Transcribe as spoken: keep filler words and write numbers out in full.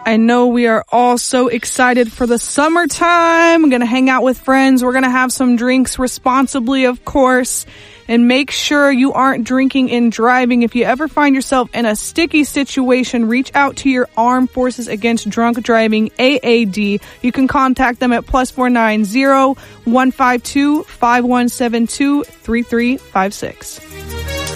I know we are all so excited for the summertime. I'm going to hang out with friends. We're going to have some drinks responsibly, of course. And make sure you aren't drinking and driving. If you ever find yourself in a sticky situation, reach out to your Armed Forces Against Drunk Driving, A A D. You can contact them at plus four nine zero, one five two, five one seven two, three three five six.